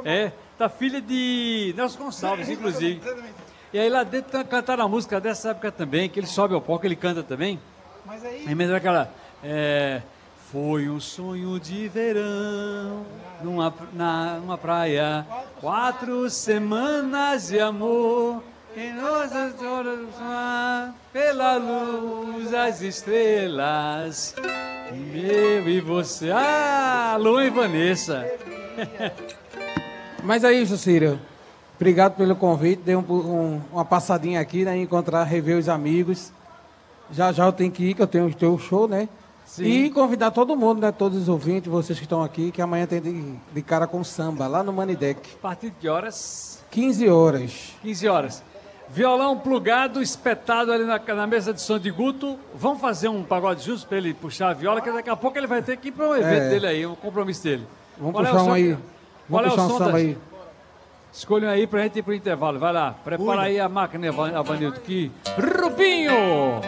Da filha de Nelson Gonçalves, inclusive. E aí lá dentro cantaram a música dessa época também, que ele sobe ao palco, ele canta também. Mas aí... É mesmo aquela... foi um sonho de verão, numa praia, 4 semanas de amor, em nossas horas, pela luz das estrelas, meu e você. Luan e Vanessa. Mas aí, Jucírio, obrigado pelo convite, dei uma passadinha aqui, né, encontrar, rever os amigos. Já eu tenho que ir, que eu tenho o show, né? Sim. E convidar todo mundo, né? Todos os ouvintes, vocês que estão aqui, que amanhã tem de cara com samba, lá no Manideck. A partir de que horas? 15 horas. 15 horas. Violão plugado, espetado ali na mesa de som de Guto. Vamos fazer um pagode justo para ele puxar a viola, que daqui a pouco ele vai ter que ir para um evento dele aí, um compromisso dele. Vamos puxar um aí. Vamos puxar um samba aí. Escolham aí pra gente ir pro intervalo. Vai lá, prepara aí a máquina, Avanildo, que Rubinho!